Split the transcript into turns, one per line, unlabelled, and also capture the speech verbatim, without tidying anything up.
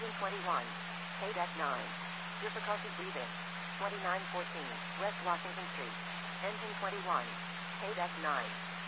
Engine twenty-one. Paydeck nine. Difficulty breathing. twenty-nine fourteen. West Washington Street. Engine twenty-one. Paydeck nine.